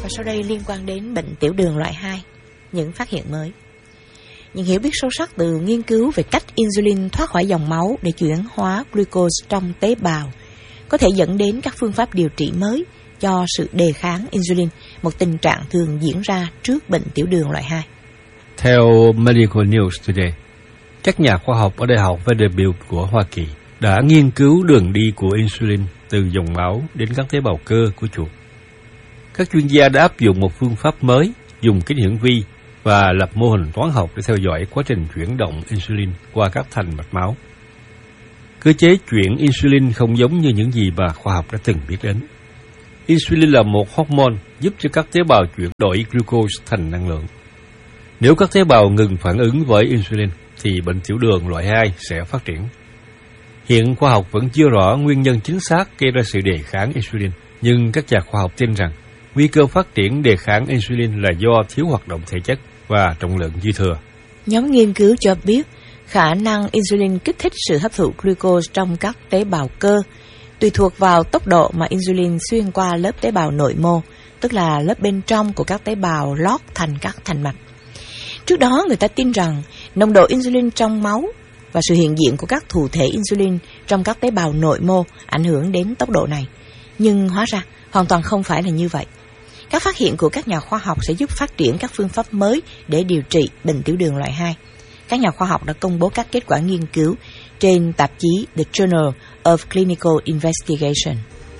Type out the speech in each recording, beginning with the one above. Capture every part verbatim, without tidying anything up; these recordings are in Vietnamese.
Và sau đây liên quan đến bệnh tiểu đường loại hai, những phát hiện mới. Những hiểu biết sâu sắc từ nghiên cứu về cách insulin thoát khỏi dòng máu để chuyển hóa glucose trong tế bào có thể dẫn đến các phương pháp điều trị mới cho sự đề kháng insulin, một tình trạng thường diễn ra trước bệnh tiểu đường loại hai. Theo Medical News Today, các nhà khoa học ở Đại học Vanderbilt của Hoa Kỳ đã nghiên cứu đường đi của insulin từ dòng máu đến các tế bào cơ của chuột. Các chuyên gia đã áp dụng một phương pháp mới, dùng kính hiển vi và lập mô hình toán học để theo dõi quá trình chuyển động insulin qua các thành mạch máu. Cơ chế chuyển insulin không giống như những gì mà khoa học đã từng biết đến. Insulin là một hormone giúp cho các tế bào chuyển đổi glucose thành năng lượng. Nếu các tế bào ngừng phản ứng với insulin, thì bệnh tiểu đường loại hai sẽ phát triển. Hiện khoa học vẫn chưa rõ nguyên nhân chính xác gây ra sự đề kháng insulin, nhưng các nhà khoa học tin rằng nguy cơ phát triển đề kháng insulin là do thiếu hoạt động thể chất và trọng lượng dư thừa. Nhóm nghiên cứu cho biết khả năng insulin kích thích sự hấp thụ glucose trong các tế bào cơ tùy thuộc vào tốc độ mà insulin xuyên qua lớp tế bào nội mô, tức là lớp bên trong của các tế bào lót thành các thành mạch. Trước đó, người ta tin rằng nồng độ insulin trong máu và sự hiện diện của các thụ thể insulin trong các tế bào nội mô ảnh hưởng đến tốc độ này. Nhưng hóa ra, hoàn toàn không phải là như vậy. Các phát hiện của các nhà khoa học sẽ giúp phát triển các phương pháp mới để điều trị bệnh tiểu đường loại hai. Các nhà khoa học đã công bố các kết quả nghiên cứu trên tạp chí The Journal of Clinical Investigation.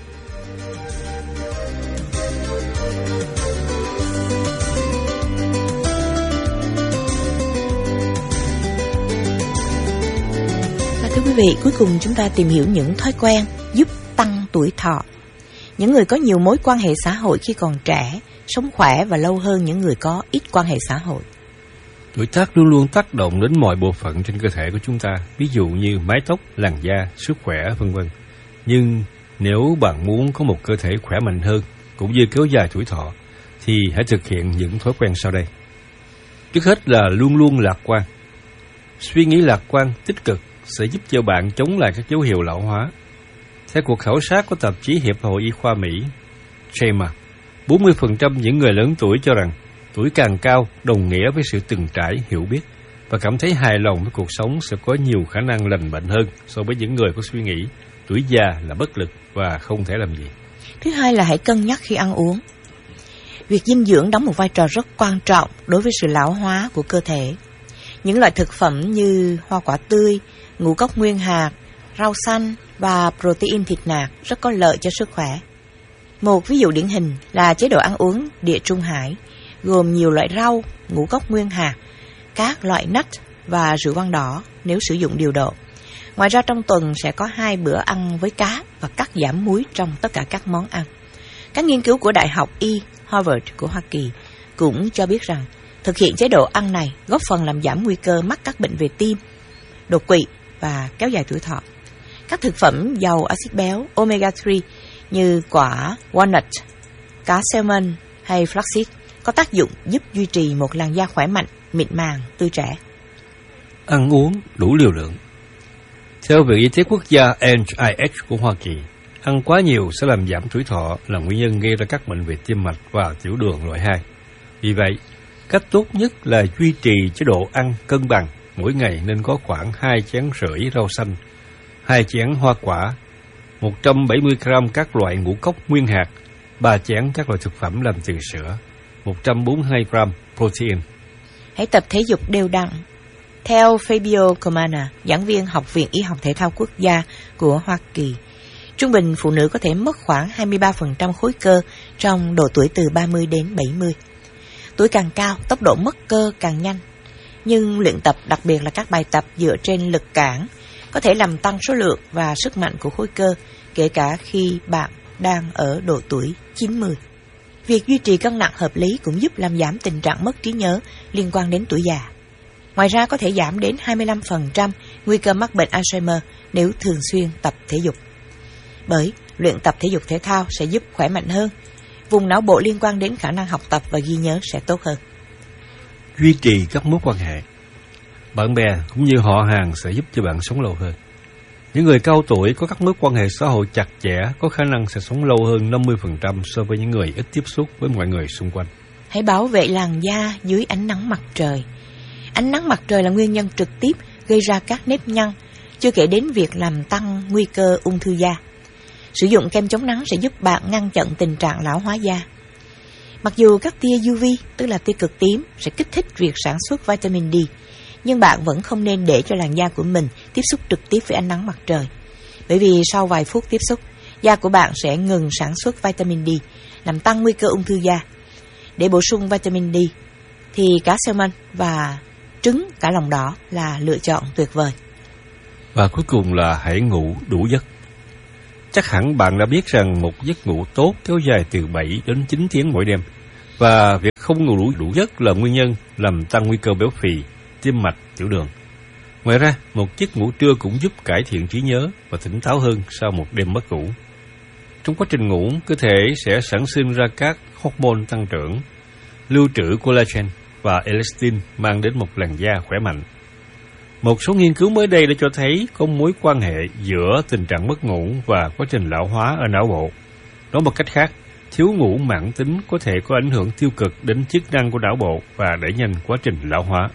Và thưa quý vị, cuối cùng chúng ta tìm hiểu những thói quen giúp tăng tuổi thọ. Những người có nhiều mối quan hệ xã hội khi còn trẻ sống khỏe và lâu hơn những người có ít quan hệ xã hội. Tuổi tác luôn luôn tác động đến mọi bộ phận trên cơ thể của chúng ta, ví dụ như mái tóc, làn da, sức khỏe, vân vân. Nhưng nếu bạn muốn có một cơ thể khỏe mạnh hơn, cũng như kéo dài tuổi thọ, thì hãy thực hiện những thói quen sau đây. Trước hết là luôn luôn lạc quan. Suy nghĩ lạc quan, tích cực sẽ giúp cho bạn chống lại các dấu hiệu lão hóa. Theo cuộc khảo sát của tạp chí Hiệp hội Y khoa Mỹ, gi em a, bốn mươi phần trăm những người lớn tuổi cho rằng tuổi càng cao đồng nghĩa với sự từng trải, hiểu biết và cảm thấy hài lòng với cuộc sống sẽ có nhiều khả năng lành bệnh hơn so với những người có suy nghĩ tuổi già là bất lực và không thể làm gì. Thứ hai là hãy cân nhắc khi ăn uống. Việc dinh dưỡng đóng một vai trò rất quan trọng đối với sự lão hóa của cơ thể. Những loại thực phẩm như hoa quả tươi, ngũ cốc nguyên hạt, rau xanh và protein thịt nạc rất có lợi cho sức khỏe. Một ví dụ điển hình là chế độ ăn uống Địa Trung Hải, gồm nhiều loại rau, ngũ cốc nguyên hạt, các loại nut và rượu vang đỏ nếu sử dụng điều độ. Ngoài ra trong tuần sẽ có hai bữa ăn với cá và cắt giảm muối trong tất cả các món ăn. Các nghiên cứu của Đại học Y Harvard của Hoa Kỳ cũng cho biết rằng thực hiện chế độ ăn này góp phần làm giảm nguy cơ mắc các bệnh về tim, đột quỵ và kéo dài tuổi thọ. Các thực phẩm giàu axit béo omega ba như quả walnut, cá salmon hay flaxseed có tác dụng giúp duy trì một làn da khỏe mạnh, mịn màng, tươi trẻ. Ăn uống đủ liều lượng. Theo Viện Y tế Quốc gia N I H của Hoa Kỳ, ăn quá nhiều sẽ làm giảm tuổi thọ là nguyên nhân gây ra các bệnh về tim mạch và tiểu đường loại hai. Vì vậy, cách tốt nhất là duy trì chế độ ăn cân bằng, mỗi ngày nên có khoảng hai chén rưỡi rau xanh, hai chén hoa quả, một trăm bảy mươi gam các loại ngũ cốc nguyên hạt, ba chén các loại thực phẩm làm từ sữa, một trăm bốn mươi hai gam protein. Hãy tập thể dục đều đặn. Theo Fabio Comana, giảng viên Học viện Y học Thể thao Quốc gia của Hoa Kỳ, trung bình phụ nữ có thể mất khoảng hai mươi ba phần trăm khối cơ trong độ tuổi từ ba mươi đến bảy mươi. Tuổi càng cao, tốc độ mất cơ càng nhanh. Nhưng luyện tập, đặc biệt là các bài tập dựa trên lực cản, có thể làm tăng số lượng và sức mạnh của khối cơ, kể cả khi bạn đang ở độ tuổi chín mươi. Việc duy trì cân nặng hợp lý cũng giúp làm giảm tình trạng mất trí nhớ liên quan đến tuổi già. Ngoài ra có thể giảm đến hai mươi lăm phần trăm nguy cơ mắc bệnh Alzheimer nếu thường xuyên tập thể dục. Bởi luyện tập thể dục thể thao sẽ giúp khỏe mạnh hơn, vùng não bộ liên quan đến khả năng học tập và ghi nhớ sẽ tốt hơn. Duy trì các mối quan hệ. Bạn bè cũng như họ hàng sẽ giúp cho bạn sống lâu hơn. Những người cao tuổi có các mối quan hệ xã hội chặt chẽ có khả năng sẽ sống lâu hơn năm mươi phần trăm so với những người ít tiếp xúc với mọi người xung quanh. Hãy bảo vệ làn da dưới ánh nắng mặt trời. Ánh nắng mặt trời là nguyên nhân trực tiếp gây ra các nếp nhăn, chưa kể đến việc làm tăng nguy cơ ung thư da. Sử dụng kem chống nắng sẽ giúp bạn ngăn chặn tình trạng lão hóa da. Mặc dù các tia u vê, tức là tia cực tím, sẽ kích thích việc sản xuất vitamin D, nhưng bạn vẫn không nên để cho làn da của mình tiếp xúc trực tiếp với ánh nắng mặt trời. Bởi vì sau vài phút tiếp xúc, da của bạn sẽ ngừng sản xuất vitamin D, làm tăng nguy cơ ung thư da. Để bổ sung vitamin D, thì cá salmon và trứng cả lòng đỏ là lựa chọn tuyệt vời. Và cuối cùng là hãy ngủ đủ giấc. Chắc hẳn bạn đã biết rằng một giấc ngủ tốt kéo dài từ bảy đến chín tiếng mỗi đêm. Và việc không ngủ đủ, đủ giấc là nguyên nhân làm tăng nguy cơ béo phì, tim mạch, tiểu đường. Ngoài ra, một giấc ngủ trưa cũng giúp cải thiện trí nhớ và tỉnh táo hơn sau một đêm mất ngủ. Trong quá trình ngủ, cơ thể sẽ sản sinh ra các hormone tăng trưởng, lưu trữ collagen và elastin mang đến một làn da khỏe mạnh. Một số nghiên cứu mới đây đã cho thấy có mối quan hệ giữa tình trạng mất ngủ và quá trình lão hóa ở não bộ. Nói một cách khác, thiếu ngủ mãn tính có thể có ảnh hưởng tiêu cực đến chức năng của não bộ và đẩy nhanh quá trình lão hóa.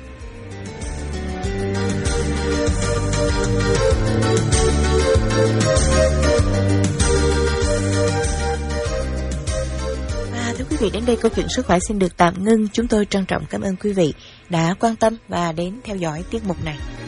Và thưa quý vị, đến đây câu chuyện sức khỏe xin được tạm ngưng. Chúng tôi trân trọng cảm ơn quý vị đã quan tâm và đến theo dõi tiết mục này.